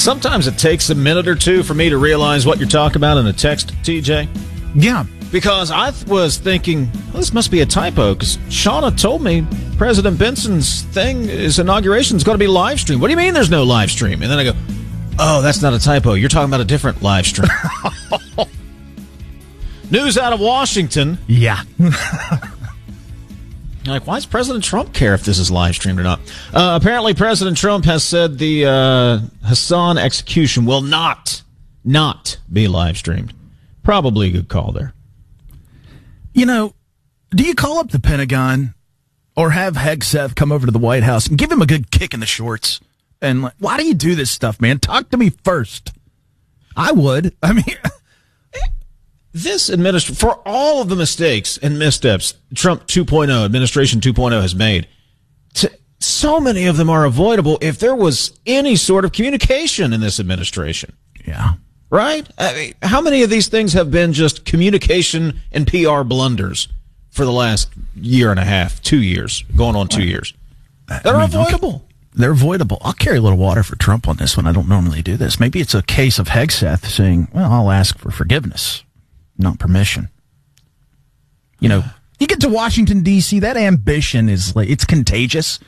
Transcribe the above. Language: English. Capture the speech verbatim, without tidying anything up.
Sometimes it takes a minute or two for me to realize what you're talking about in a text, T J. Yeah. Because I was thinking, well, this must be a typo, because Shauna told me President Benson's thing, his inauguration is going to be live streamed. What do you mean there's no live stream? And then I go, oh, that's not a typo. You're talking about a different live stream. News out of Washington. Yeah. Like, why does President Trump care if this is live streamed or not? Uh, apparently, President Trump has said the uh, Hassan execution will not, not be live streamed. Probably a good call there. You know, do you call up the Pentagon or have Hegseth come over to the White House and give him a good kick in the shorts? And like, why do you do this stuff, man? Talk to me first. I would. I mean... This administration, for all of the mistakes and missteps Trump two point oh, administration two point oh has made, to, so many of them are avoidable if there was any sort of communication in this administration. Yeah. Right? I mean, how many of these things have been just communication and P R blunders for the last year and a half, two years, going on two years? They're I mean, avoidable. They're avoidable. I'll carry a little water for Trump on this one. I don't normally do this. Maybe it's a case of Hegseth saying, well, I'll ask for forgiveness. Not permission. You know, you get to Washington, D C, that ambition is like, it's contagious.